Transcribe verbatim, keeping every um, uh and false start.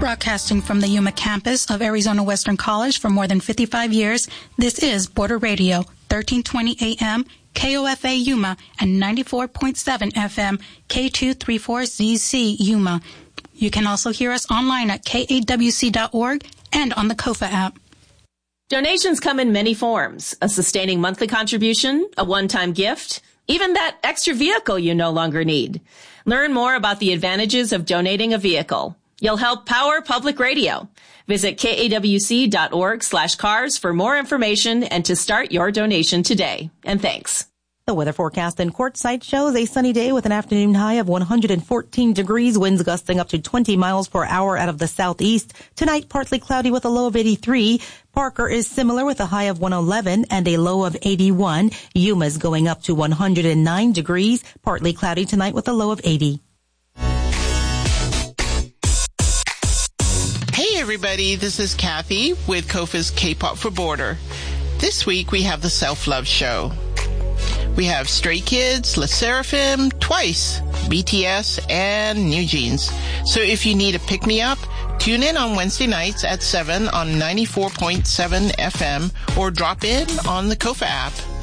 Broadcasting from the Yuma campus of Arizona Western College for more than fifty-five years, this is Border Radio, thirteen twenty A M, K O F A Yuma, and ninety-four point seven F M, K two thirty-four Z C Yuma. You can also hear us online at K A W C dot org and on the Kofa app. Donations come in many forms: a sustaining monthly contribution, a one-time gift, even that extra vehicle you no longer need. Learn more about the advantages of donating a vehicle. You'll help power public radio. Visit K A W C dot org slash cars for more information and to start your donation today. And thanks. The weather forecast in Quartzsite shows a sunny day with an afternoon high of one hundred fourteen degrees, winds gusting up to twenty miles per hour out of the southeast. Tonight, partly cloudy with a low of eighty-three. Parker is similar with a high of one eleven and a low of eighty-one. Yuma's going up to one hundred nine degrees, partly cloudy tonight with a low of eighty. Hey everybody, this is Kathy with Kofa's K-Pop for Border. This week we have the Self-Love Show. We have Stray Kids, LE SSERAFIM, Twice, B T S, and New Jeans. So if you need a pick-me-up, tune in on Wednesday nights at seven on ninety-four point seven F M or drop in on the Kofa app.